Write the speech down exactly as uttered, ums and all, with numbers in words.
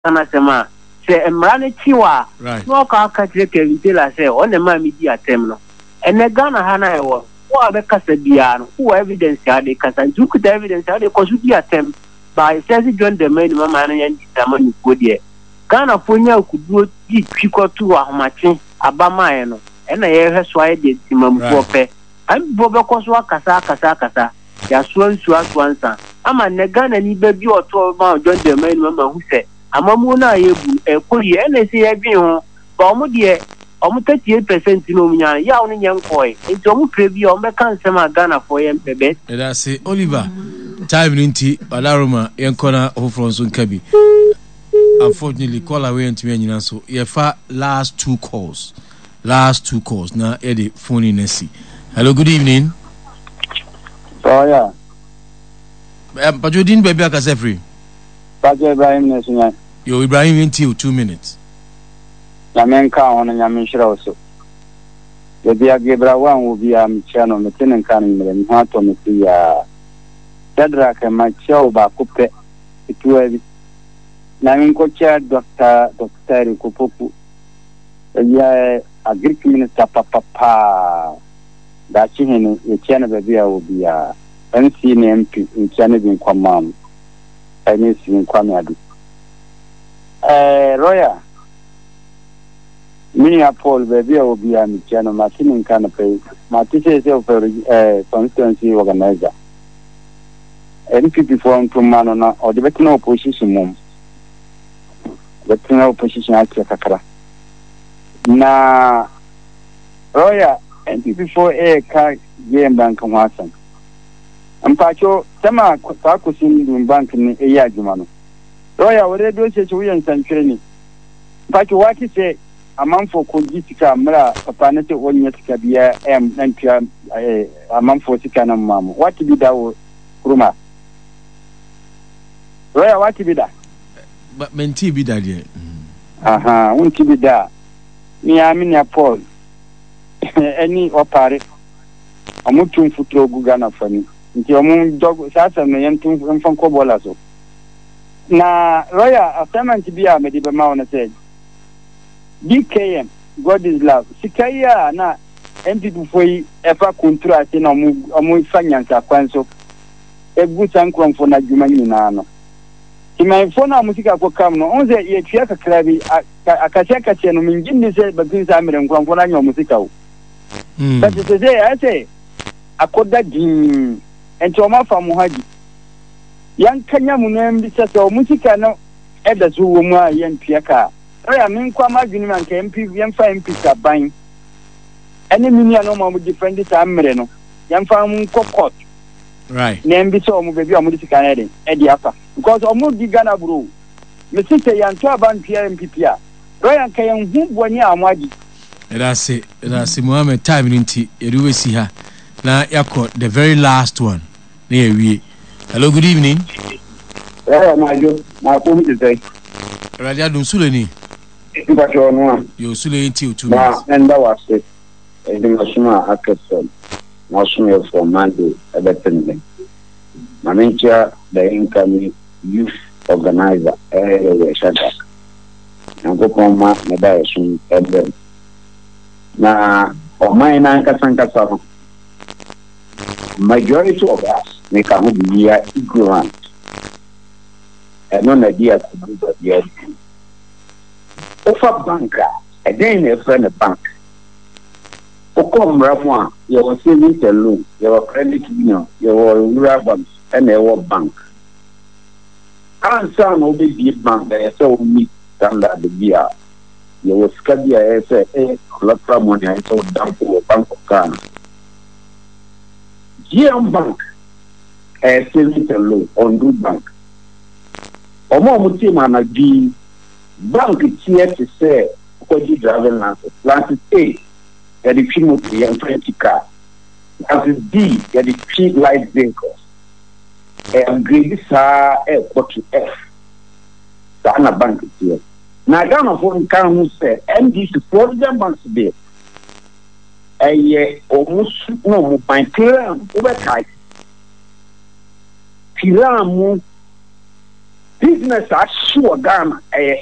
kana sema se emrane chiwa no ka ka kire Taylor say on the man media tem no ene Ghana ha na ewo wo abekasa bia no wo evidence ade kasa juku the evidence ade ko su bia tem by says John the man mama na yan ditamani ko de Ghana fonya okuduo di twikotu ahomache abama ye no ena ye hweso aye de timamfo pe am bobe koso akasa akasa akasa ya so nsu atwansa ama ne Ghana ni ba bi oto ma John the man mama hu se amamu na yebu ekori ena se ye bi ho ba omu de omu thirty-eight percent no munya ya onu nyankoi enti omu prebi o me kan sema Ghana for ye bebe eda se Oliver time ninti balaroma yenkona ofronso nkabi. Unfortunately, call away and to me, so if last two calls, last two calls, now Eddie phone in Nessie. Hello, good evening. Oh, yeah. But you didn't be back as every. But Ibrahim Nessie. You Ibrahim until two minutes. Yamen Kaon and Yamin Shroso. The Dia Gebra one will be a Michano, Metin Canin, and Hato Metia Cedric and my show back up to na minko cha Doctor Doctor Kupopu ya agric minister papa pa da chihene ye chana baby a obi a N C M P in chana bin kwamam ani sin kwame adu eh roya mini Paul baby a obi a mi chana matinin kana pe matise se for eh constituency organizer N P P for ntumano na o de betina opposition mum the criminal opposition actor kakra na roya and before a car game bank wasan ampacho tema kwa kusin dum bank ni e ya jumano roya wore do se chuyan sankire ni ampacho wati se amanfo ko gitika mra papa ne te wonya tika bia em nantia eh amanfo tika na mamu wati bi dawo kuruma roya wati bi da but menti bi da de aha unti bi da ni amina Paul eni opare amutum futro guga na fani nti omu dog sasa me yentum mfan ko bola so na roya assignment bi a me di be ma wona say D K M God is love sikaya na N P P foi efa contract na omu omu fanyansa kwanso egu sankromfo na djuma nyina no my phone musika ko kam no onze ye tia kakra bi akache akache no minjindi se bagin sa mere nkwanfo na nyo musika wo mm but se se I say akoda din enti o ma fa mu haji yan kanya mu na mbi se so musika no eda so wo mu a yan tia ka oya min kwa ma dwuni man ka M P yan fa M P ka ban ene mini ano ma mu defend sa mere no yan fa mu kokot right na mbi so mu bebi o mu disika na eden e di afa because omo di Ghana bro me sise yanto abantua M P P a royan kayan hu boni amadi era se era se Mohammed time ninti eruwe si ha na yakọ the very last one na ewie. Hello, good evening. Eh majo na ko mi say radio dun suleni ibacho no yo suleni till two minutes na enda wa se e di mashima akese na shime for Monday ebetende na mentia the incoming youth organizer eh shada ngo koma na dai sun ebe na o mai na kasan kasan majority of us make a be ignorant and no idea to do that yet offer banker and then a friend bank o come ramwa your savings loan your credit union your rural bank and a bank answer no be bank there so meet standard the beer your scabia is a collateral money and so down to a bank of Ghana. G M Bank a savings loan on good bank omo mutima na bi bank here to say because you driving license license A ya the film of the twenty car license B ya the cheap light vehicles and grade sa e ko to F sana bank here na Ghana for kan who say M D to Florida banks be eh almost no mo ban clear over kai tiram mo P business as sure Ghana eh